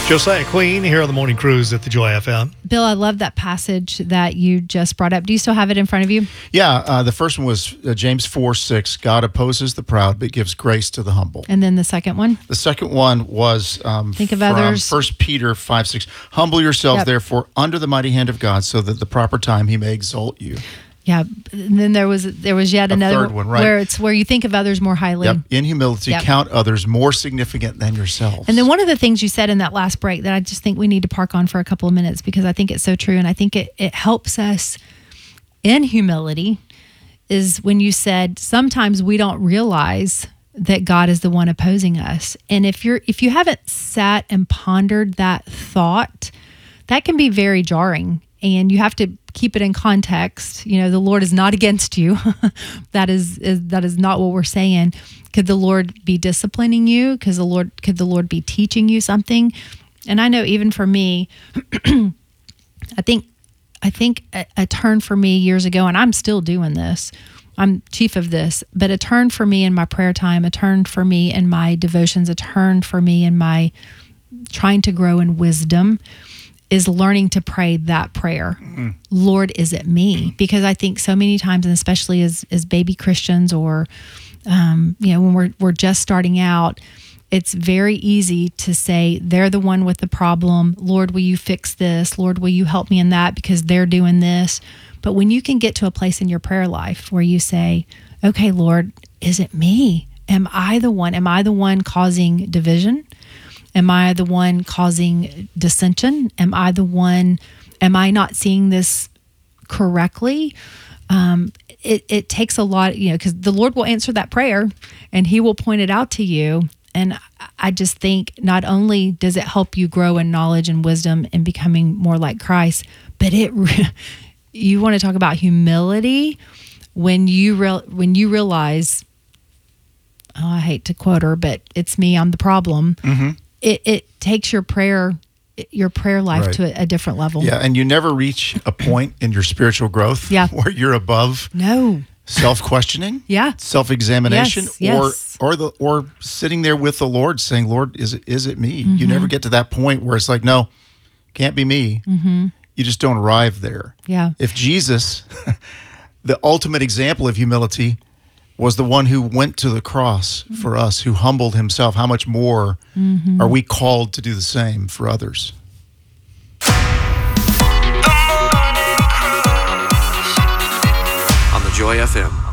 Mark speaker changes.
Speaker 1: Josiah Queen here on the Morning Cruise at the Joy FM.
Speaker 2: Bill, I love that passage that you just brought up. Do you still have it in front of you?
Speaker 3: Yeah, the first one was James 4:6. God opposes the proud, but gives grace to the humble.
Speaker 2: And then the second one?
Speaker 3: The second one was
Speaker 2: Think of
Speaker 3: from
Speaker 2: others.
Speaker 3: 1 Peter 5:6. Humble yourselves,
Speaker 2: Yep.
Speaker 3: therefore, under the mighty hand of God, so that at the proper time he may exalt you.
Speaker 2: Yeah. And then there was yet another
Speaker 3: third one, right.
Speaker 2: where it's where you think of others more highly.
Speaker 3: Yep. In humility,
Speaker 2: Yep.
Speaker 3: count others more significant than yourselves.
Speaker 2: And then one of the things you said in that last break that I just think we need to park on for a couple of minutes because I think it's so true and I think it helps us in humility is when you said sometimes we don't realize that God is the one opposing us. And if you haven't sat and pondered that thought, that can be very jarring. And you have to keep it in context. You know, the Lord is not against you. That is not what we're saying. Could the Lord be disciplining you? Could the Lord be teaching you something? And I know even for me, I think a turn for me years ago, and I'm still doing this. I'm chief of this, but a turn for me in my prayer time, a turn for me in my devotions, a turn for me in my trying to grow in wisdom is learning to pray that prayer. Lord, is it me? Because I think so many times, and especially as baby Christians or, when we're just starting out, it's very easy to say, they're the one with the problem. Lord, will you fix this? Lord, will you help me in that because they're doing this? But when you can get to a place in your prayer life where you say, okay, Lord, is it me? Am I the one causing division? Am I the one causing dissension? Am I not seeing this correctly? It takes a lot, because the Lord will answer that prayer and he will point it out to you. And I just think not only does it help you grow in knowledge and wisdom and becoming more like Christ, but you want to talk about humility when you realize, I hate to quote her, but it's me, I'm the problem. Mm-hmm. It takes your prayer life to a different level.
Speaker 3: Yeah, and you never reach a point in your spiritual growth where you're above self-questioning, self-examination,
Speaker 2: yes.
Speaker 3: or sitting there with the Lord saying, Lord, is it me?
Speaker 2: Mm-hmm.
Speaker 3: You never get to that point where it's like, no, can't be me. Mm-hmm. You just don't arrive there.
Speaker 2: Yeah.
Speaker 3: If Jesus, the ultimate example of humility, was the one who went to the cross for us, who humbled himself, how much more are we called to do the same for others?
Speaker 4: The Morning Cruise on the Joy FM.